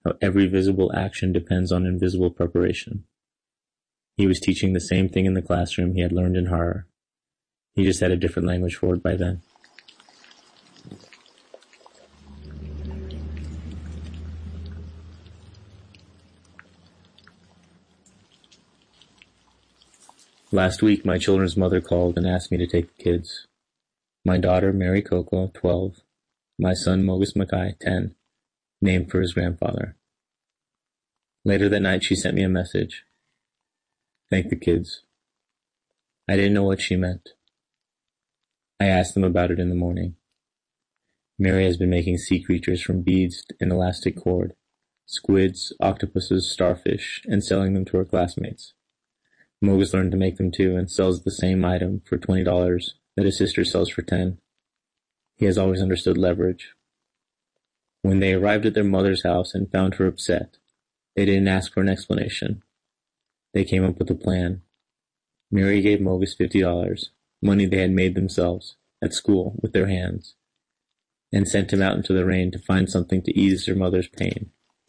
how every visible action depends on invisible preparation. He was teaching the same thing in the classroom he had learned in horror. He just had a different language for it by then. Last week, my children's mother called and asked me to take the kids. My daughter, Mary Coco, 12. My son, Mogus Mackay, 10. Named for his grandfather. Later that night, she sent me a message. Thank the kids. I didn't know what she meant. I asked them about it in the morning. Mary has been making sea creatures from beads and elastic cord, squids, octopuses, starfish, and selling them to her classmates. Mogus learned to make them too and sells the same item for $20 that his sister sells for $10. He has always understood leverage. When they arrived at their mother's house and found her upset, they didn't ask for an explanation. They came up with a plan. Mary gave Mogus $50, money they had made themselves, at school, with their hands, and sent him out into the rain to find something to ease their mother's pain.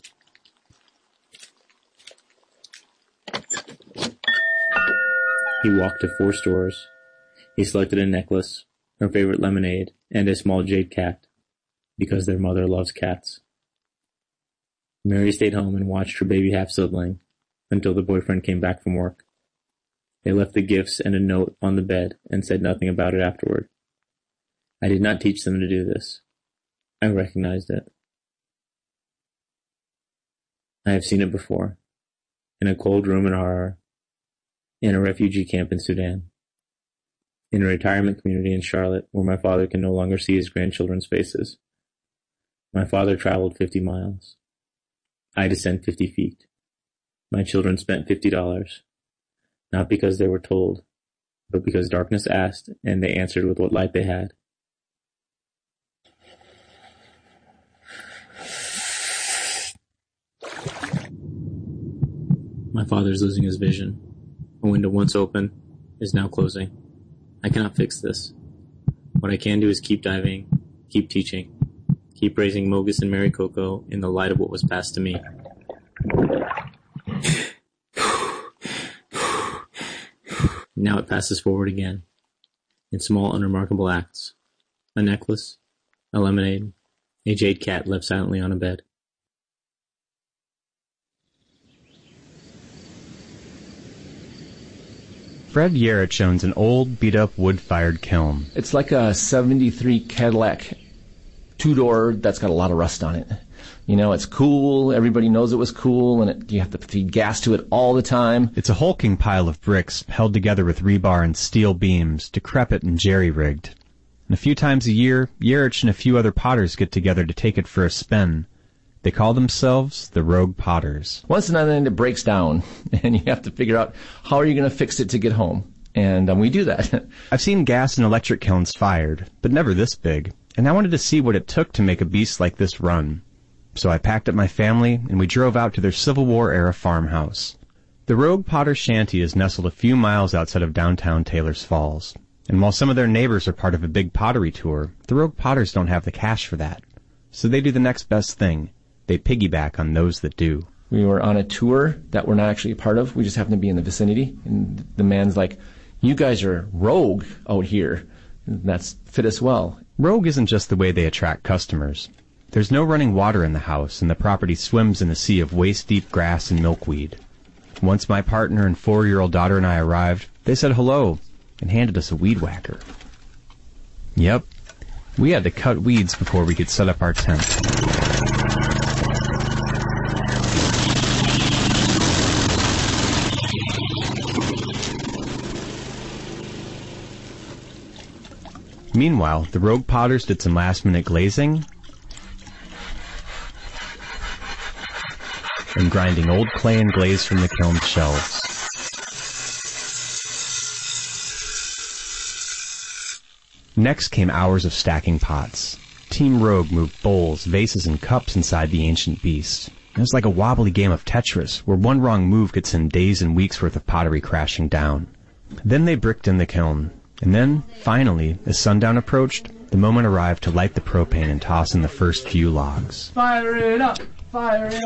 He walked to 4 stores. He selected a necklace, her favorite lemonade, and a small jade cat, because their mother loves cats. Mary stayed home and watched her baby half-sibling until the boyfriend came back from work. They left the gifts and a note on the bed and said nothing about it afterward. I did not teach them to do this. I recognized it. I have seen it before, in a cold room in horror, in a refugee camp in Sudan, in a retirement community in Charlotte where my father can no longer see his grandchildren's faces. My father traveled 50 miles. I descend 50 feet. My children spent $50, not because they were told, but because darkness asked and they answered with what light they had. My father is losing his vision. A window once open is now closing. I cannot fix this. What I can do is keep diving, keep teaching, keep raising Mogus and Mary Coco in the light of what was passed to me. Now it passes forward again, in small, unremarkable acts. A necklace, a lemonade, a jade cat left silently on a bed. Fred Yarich owns an old, beat-up, wood-fired kiln. It's like a 73 Cadillac 2-door that's got a lot of rust on it. You know, it's cool, everybody knows it was cool, and you have to feed gas to it all the time. It's a hulking pile of bricks held together with rebar and steel beams, decrepit and jerry-rigged. And a few times a year, Yarich and a few other potters get together to take it for a spin. They call themselves the Rogue Potters. Once and then it breaks down, and you have to figure out how are you going to fix it to get home. And we do that. I've seen gas and electric kilns fired, but never this big. And I wanted to see what it took to make a beast like this run. So I packed up my family, and we drove out to their Civil War-era farmhouse. The Rogue Potter shanty is nestled a few miles outside of downtown Taylor's Falls. And while some of their neighbors are part of a big pottery tour, the Rogue Potters don't have the cash for that. So they do the next best thing. They piggyback on those that do. We were on a tour that we're not actually a part of. We just happened to be in the vicinity. And the man's like, you guys are rogue out here. And that's fit us well. Rogue isn't just the way they attract customers. There's no running water in the house, and the property swims in a sea of waist-deep grass and milkweed. Once my partner and 4-year-old daughter and I arrived, they said hello and handed us a weed whacker. Yep, we had to cut weeds before we could set up our tent. Meanwhile, the Rogue Potters did some last-minute glazing and grinding old clay and glaze from the kiln shelves. Next came hours of stacking pots. Team Rogue moved bowls, vases, and cups inside the ancient beast. It was like a wobbly game of Tetris, where one wrong move could send days and weeks' worth of pottery crashing down. Then they bricked in the kiln. And then, finally, as sundown approached, the moment arrived to light the propane and toss in the first few logs. Fire it up! Fire it up!